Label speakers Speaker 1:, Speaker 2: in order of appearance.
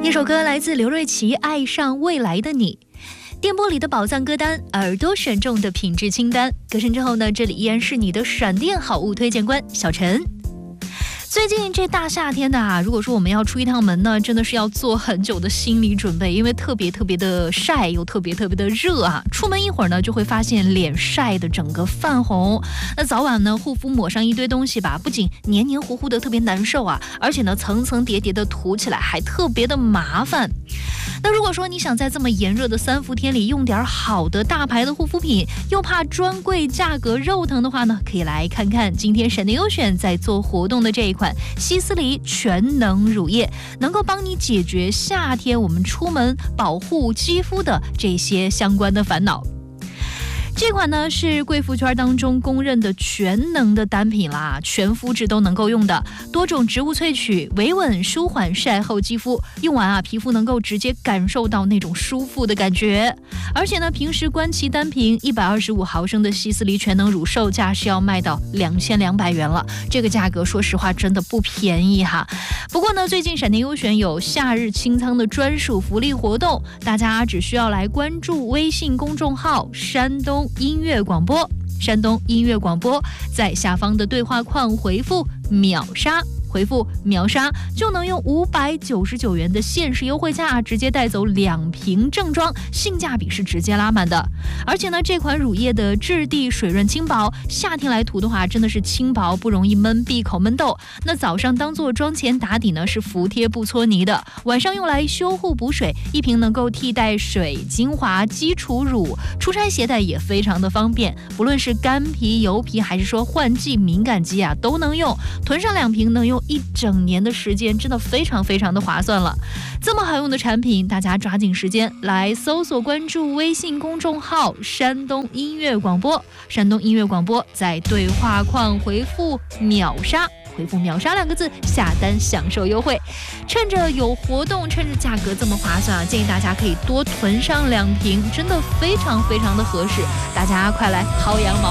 Speaker 1: 一首歌来自刘瑞琦《爱上未来的你》，电波里的宝藏歌单，耳朵选中的品质清单。歌声之后呢，这里依然是你的闪电好物推荐官小陈。最近这大夏天的啊，如果说我们要出一趟门呢，真的是要做很久的心理准备，因为特别的晒，又特别的热啊。出门一会儿呢，就会发现脸晒的整个泛红。那早晚呢，护肤抹上一堆东西吧，不仅黏黏糊糊的特别难受啊，而且呢，层层叠叠的涂起来还特别的麻烦。那如果说你想在这么炎热的3伏天里用点好的大牌的护肤品，又怕专柜价格肉疼的话呢，可以来看看今天闪电优选在做活动的这一款希思黎全能乳液，能够帮你解决夏天我们出门保护肌肤的这些相关的烦恼。这款呢是贵妇圈当中公认的全能的单品啦，全肤质都能够用的，多种植物萃取，维稳舒缓晒后肌肤，用完啊皮肤能够直接感受到那种舒服的感觉。而且呢，平时官旗单瓶125毫升的希思黎全能乳售价是要卖到2200元了，这个价格说实话真的不便宜哈。不过呢，最近闪电优选有夏日清仓的专属福利活动，大家只需要来关注微信公众号山东音乐广播，山东音乐广播，在下方的对话框回复秒杀，回复秒杀就能用599元的限时优惠价直接带走2瓶正装，性价比是直接拉满的。而且呢，这款乳液的质地水润轻薄，夏天来涂的话真的是轻薄，不容易闷闭口闷痘。那早上当做妆前打底呢，是服帖不搓泥的，晚上用来修护补水，一瓶能够替代水、精华、基础乳，出差携带也非常的方便，不论是干皮、油皮还是说换季敏感肌啊都能用，囤上2瓶能用1整年的时间，真的非常的划算了。这么好用的产品，大家抓紧时间来搜索关注微信公众号山东音乐广播，山东音乐广播，在对话框回复秒杀，回复秒杀2个字下单享受优惠。趁着有活动，趁着价格这么划算啊，建议大家可以多囤上2瓶，真的非常的合适，大家快来薅羊毛。